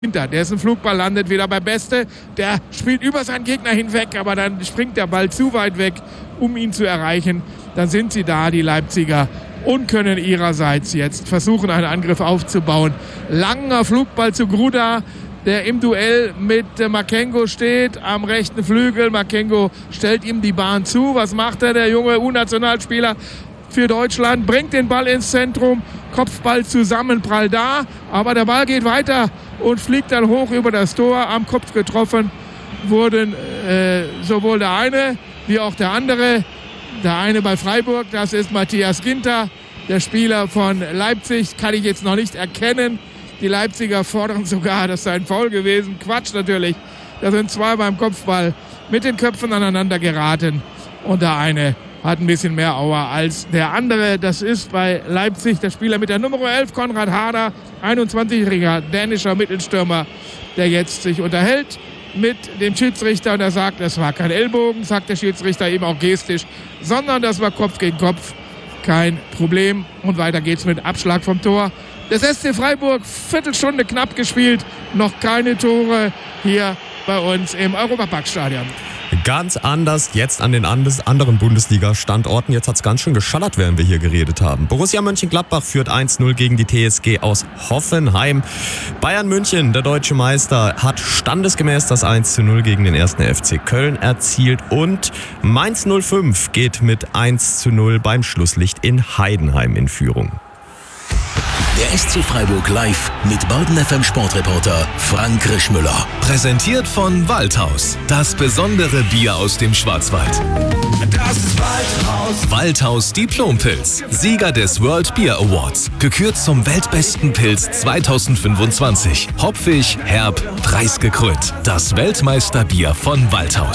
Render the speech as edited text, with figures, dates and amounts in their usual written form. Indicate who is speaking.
Speaker 1: Der ist ein Flugball, landet wieder bei Beste. Der spielt über seinen Gegner hinweg, aber dann springt der Ball zu weit weg, um ihn zu erreichen. Dann sind sie da, die Leipziger, und können ihrerseits jetzt versuchen, einen Angriff aufzubauen. Langer Flugball zu Gruda, der im Duell mit Makengo steht am rechten Flügel. Makengo stellt ihm die Bahn zu. Was macht er, der junge U-Nationalspieler für Deutschland? Bringt den Ball ins Zentrum, Kopfball Zusammenprall da, aber der Ball geht weiter und fliegt dann hoch über das Tor. Am Kopf getroffen wurden sowohl der eine wie auch der andere. Der eine bei Freiburg, das ist Matthias Ginter, der Spieler von Leipzig, kann ich jetzt noch nicht erkennen. Die Leipziger fordern sogar, das sei ein Foul gewesen. Quatsch natürlich. Da sind zwei beim Kopfball mit den Köpfen aneinander geraten. Und der eine hat ein bisschen mehr Aua als der andere. Das ist bei Leipzig der Spieler mit der Nummer 11, Konrad Harder, 21-jähriger dänischer Mittelstürmer, der jetzt sich unterhält mit dem Schiedsrichter. Und er sagt, es war kein Ellbogen, sagt der Schiedsrichter eben auch gestisch, sondern das war Kopf gegen Kopf. Kein Problem. Und weiter geht's mit Abschlag vom Tor. Das SC Freiburg, Viertelstunde knapp gespielt, noch keine Tore hier bei uns im Europaparkstadion.
Speaker 2: Ganz anders jetzt an den anderen Bundesliga-Standorten. Jetzt hat es ganz schön geschallert, während wir hier geredet haben. Borussia Mönchengladbach führt 1-0 gegen die TSG aus Hoffenheim. Bayern München, der deutsche Meister, hat standesgemäß das 1-0 gegen den 1. FC Köln erzielt. Und Mainz 05 geht mit 1-0 beim Schlusslicht in Heidenheim in Führung.
Speaker 3: Der SC Freiburg live mit Baden FM Sportreporter Frank Rischmüller. Präsentiert von Waldhaus. Das besondere Bier aus dem Schwarzwald.
Speaker 4: Das ist Waldhaus.
Speaker 3: Waldhaus Diplompilz. Sieger des World Beer Awards. Gekürt zum weltbesten Pilz 2025. Hopfig, herb, preisgekrönt. Das Weltmeisterbier von Waldhaus.